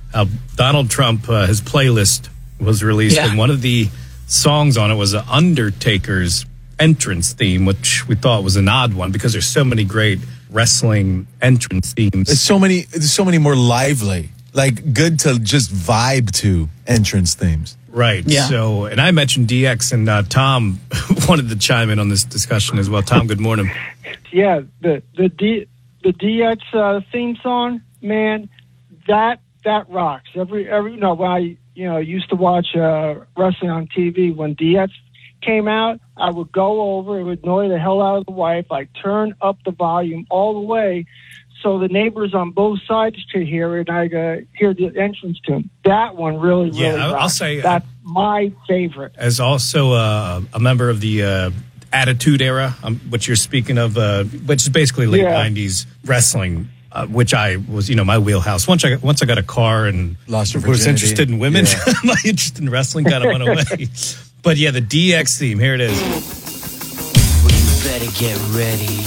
Donald Trump, his playlist was released, and one of the songs on it was an Undertaker's entrance theme, which we thought was an odd one because there's so many great wrestling entrance themes. There's so many more lively, like good to just vibe to entrance themes. Right. Yeah. So, and I mentioned DX, and Tom wanted to chime in on this discussion as well. Tom, good morning. Yeah, the DX theme song, man, that rocks. Every when I used to watch wrestling on TV, when DX came out, I would go over, it would annoy the hell out of the wife. I'd turn up the volume all the way so the neighbors on both sides could hear it, and I hear the entrance tune. That one really I'll rocks. say that's my favorite. As also a member of the Attitude Era, which you're speaking of, which is basically late 90s wrestling, which I was, my wheelhouse. Once I got a car and Lost your was virginity. interested in women, my interest in wrestling kind of went away. But yeah, the DX theme, here it is. Well, you better get ready.